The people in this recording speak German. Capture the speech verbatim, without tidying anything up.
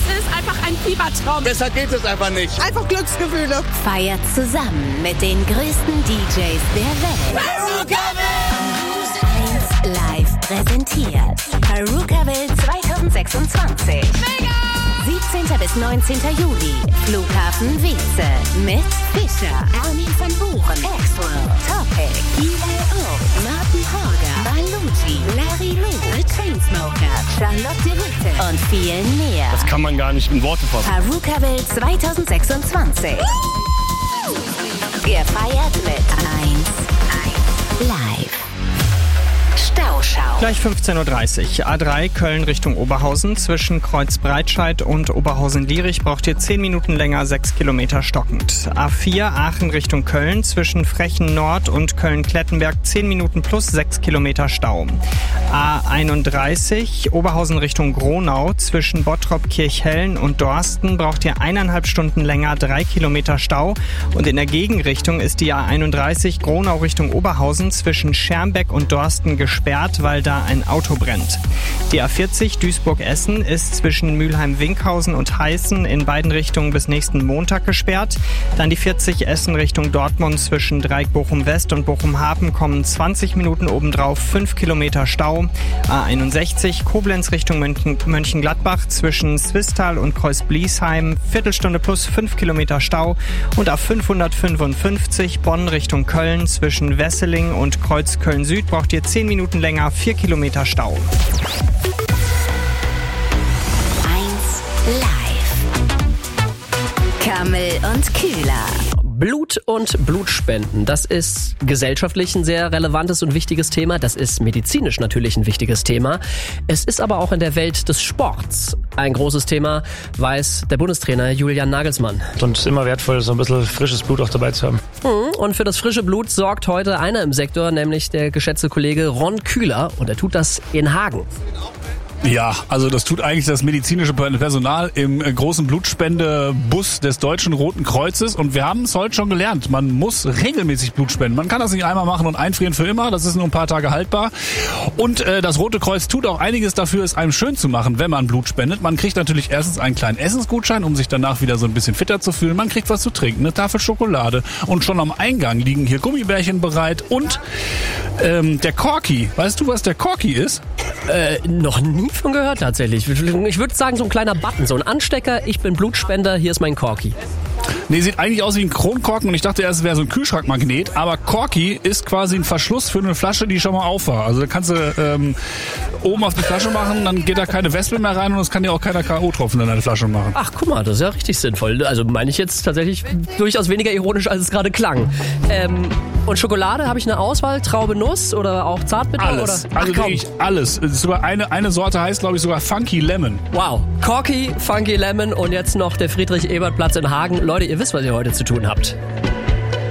ist einfach ein Fiebertraum. Besser geht es einfach nicht. Einfach Glücksgefühle. Feiert zusammen mit den größten D Js der Welt. eins Live präsentiert Perukaville zwanzig sechsundzwanzig. Mega! siebzehnten bis neunzehnten Juli, Flughafen Wietze mit Fischer, Armin van Buuren, Axwell, Topic, E L O, Martin Horger, Balucci, Larry Lou, The Chainsmokers, Charlotte de Witte und vielen mehr. Das kann man gar nicht in Worte fassen. Perukaville zwanzig sechsundzwanzig. Gefeiert mit eins Live. Stauschau. Gleich fünfzehn Uhr dreißig. A drei Köln Richtung Oberhausen. Zwischen Kreuzbreitscheid und Oberhausen-Lierich braucht ihr zehn Minuten länger, sechs Kilometer stockend. A vier Aachen Richtung Köln. Zwischen Frechen Nord und Köln-Klettenberg zehn Minuten plus sechs Kilometer Stau. A einunddreißig Oberhausen Richtung Gronau. Zwischen Bottrop, Kirchhellen und Dorsten braucht ihr eineinhalb Stunden länger, drei Kilometer Stau. Und in der Gegenrichtung ist die A einunddreißig Gronau Richtung Oberhausen zwischen Schermbeck und Dorsten gesperrt, weil da ein Auto brennt. Die A vierzig Duisburg-Essen ist zwischen Mülheim-Winkhausen und Heißen in beiden Richtungen bis nächsten Montag gesperrt. Dann die vierzig Essen Richtung Dortmund zwischen Dreieck Bochum-West und Bochum-Hafen kommen zwanzig Minuten obendrauf, fünf Kilometer Stau. A einundsechzig Koblenz Richtung Mönchen, Mönchengladbach zwischen Swisttal und Kreuz-Bliesheim, Viertelstunde plus fünf Kilometer Stau. Und A fünfhundertfünfundfünfzig Bonn Richtung Köln zwischen Wesseling und Kreuz Köln-Süd braucht ihr zehn Minuten länger, vier Kilometer Stau. eins Live. Kammel und Kühler. Blut und Blutspenden, das ist gesellschaftlich ein sehr relevantes und wichtiges Thema. Das ist medizinisch natürlich ein wichtiges Thema. Es ist aber auch in der Welt des Sports ein großes Thema, weiß der Bundestrainer Julian Nagelsmann. Und es ist immer wertvoll, so ein bisschen frisches Blut auch dabei zu haben. Und für das frische Blut sorgt heute einer im Sektor, nämlich der geschätzte Kollege Ron Kühler. Und er tut das in Hagen. Ja, also das tut eigentlich das medizinische Personal im großen Blutspendebus des Deutschen Roten Kreuzes. Und wir haben es heute schon gelernt, man muss regelmäßig Blut spenden. Man kann das nicht einmal machen und einfrieren für immer, das ist nur ein paar Tage haltbar. Und äh, das Rote Kreuz tut auch einiges dafür, es einem schön zu machen, wenn man Blut spendet. Man kriegt natürlich erstens einen kleinen Essensgutschein, um sich danach wieder so ein bisschen fitter zu fühlen. Man kriegt was zu trinken, eine Tafel Schokolade. Und schon am Eingang liegen hier Gummibärchen bereit. Und ähm, der Corky, weißt du, was der Corky ist? Äh, noch nie von gehört tatsächlich. Ich würde sagen, so ein kleiner Button, so ein Anstecker. Ich bin Blutspender, hier ist mein Corky. Nee, sieht eigentlich aus wie ein Kronkorken und ich dachte erst, es wäre so ein Kühlschrankmagnet, aber Corky ist quasi ein Verschluss für eine Flasche, die schon mal auf war. Also da kannst du ähm, oben auf die Flasche machen, dann geht da keine Wespe mehr rein und es kann dir auch keiner K O-Tropfen in deine Flasche machen. Ach, guck mal, das ist ja richtig sinnvoll. Also meine ich jetzt tatsächlich durchaus weniger ironisch, als es gerade klang. Ähm, und Schokolade, habe ich eine Auswahl? Traube, Nuss oder auch Zartbitter? Alles, oder? also Ach, wirklich alles. Es ist sogar eine, eine Sorte heißt, glaube ich, sogar Funky Lemon. Wow, Corky, Funky Lemon und jetzt noch der Friedrich-Ebert-Platz in Hagen. Leute, ihr wisst, was ihr heute zu tun habt.